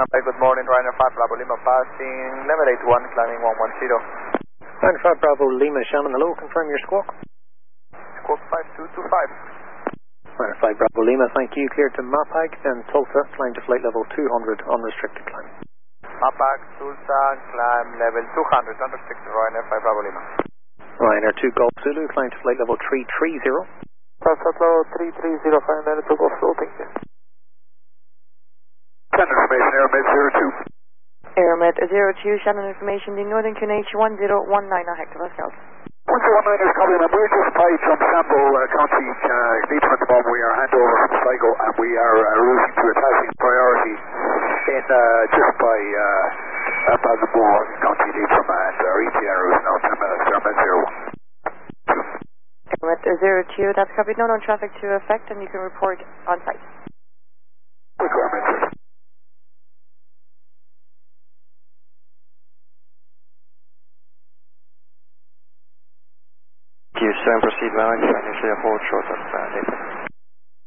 Hi, good morning, Ryanair 5 Bravo Lima passing level 81, climbing 110. Ryanair 5 Bravo Lima, Shannon, hello, confirm your squawk. Squawk 5225. Ryanair 5 Bravo Lima, thank you, clear to Mapag and Tulsa, climb to flight level 200, unrestricted climb. Mapag, Tulsa, climb level 200, unrestricted, Ryanair 5 Bravo Lima. Ryanair 2 Golf Zulu, climb to flight level 330. Tulsa, 330, 5 minutes to Golf Zulu, thank you. Send information, Aeromet 02. Aeromet 02, Shannon information, the Northern QNH 1019 hectopascals. 1019 is coming, and we're just by from Sample County, Leitrim at the moment. We are handover from Sligo, and we are routing to a taxi priority in just by Ballinamore, County Leitrim, and our ETR is now 10 minutes, Aeromet 01. Aeromet 02, that's copied, no known traffic to effect, and you can report on site. Aeromet 02. Q7, proceed now, initially a hold short of Nathan.